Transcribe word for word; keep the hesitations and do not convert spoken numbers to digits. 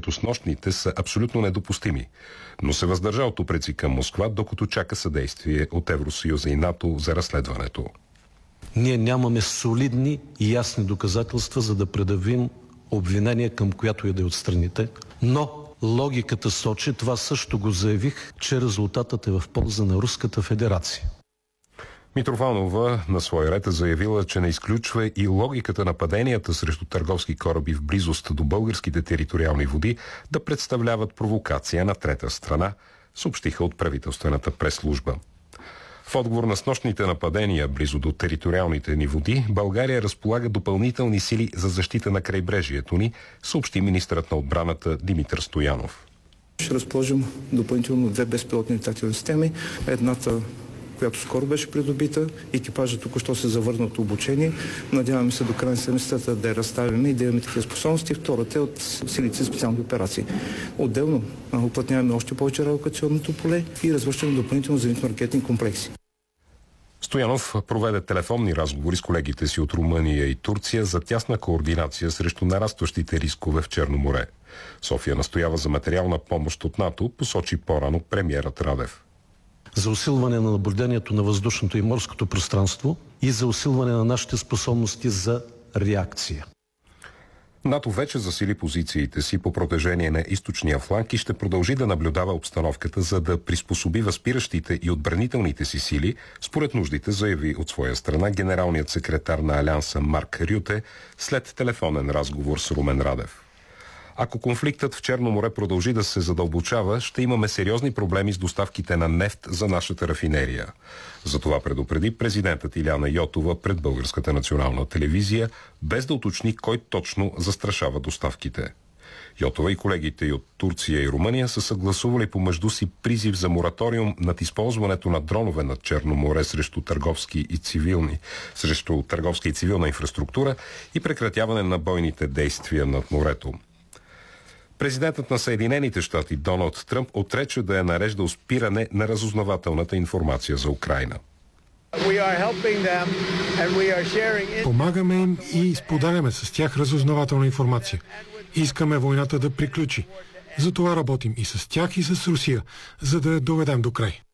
като снощните, са абсолютно недопустими, но се въздържа от упреци към Москва, докато чака съдействие от Евросъюза и НАТО за разследването. Ние нямаме солидни и ясни доказателства, за да предявим обвинение към която и да е от страните, но логиката сочи, това също го заявих, че резултатът е в полза на Руската федерация. Митрофанова на свой ред е заявила, че не изключва и логиката нападенията срещу търговски кораби в близост до българските териториални води да представляват провокация на трета страна, съобщиха от правителствената пресслужба. В отговор на снощните нападения близо до териториалните ни води, България разполага допълнителни сили за защита на крайбрежието ни, съобщи министърът на отбраната Димитър Стоянов. Ще разположим допълнително две безпилотни летателни системи. Едната, която скоро беше придобита, екипажът току-що се завърна от обучение. Надяваме се до края на седмицата да я разставим и да имаме такива способности. Втората е от силите за специални операции. Отделно уплътняваме още повече радиолокационното поле и развършваме допълнително зенитно-ракетни комплекси. Стоянов проведе телефонни разговори с колегите си от Румъния и Турция за тясна координация срещу нарастващите рискове в Черно море. София настоява за материална помощ от НАТО, посочи по-рано премиерът Радев. За усилване на наблюдението на въздушното и морското пространство и за усилване на нашите способности за реакция. НАТО вече засили позициите си по протежение на източния фланг и ще продължи да наблюдава обстановката, за да приспособи възпиращите и отбранителните си сили, според нуждите, заяви от своя страна генералният секретар на Алианса Марк Рюте след телефонен разговор с Румен Радев. Ако конфликтът в Черно море продължи да се задълбочава, ще имаме сериозни проблеми с доставките на нефт за нашата рафинерия. Затова предупреди президентът Илияна Йотова пред Българската национална телевизия, без да уточни кой точно застрашава доставките. Йотова и колегите й от Турция и Румъния са съгласували помежду си призив за мораториум над използването на дронове над Черно море срещу търговски и цивилни, срещу търговска и цивилна инфраструктура и прекратяване на бойните действия над морето. Президентът на Съединените щати Доналд Тръмп отрече да я нарежда спиране на разузнавателната информация за Украйна. Помагаме им и споделяме с тях разузнавателна информация. Искаме войната да приключи. Затова работим и с тях, и с Русия, за да я доведем до край.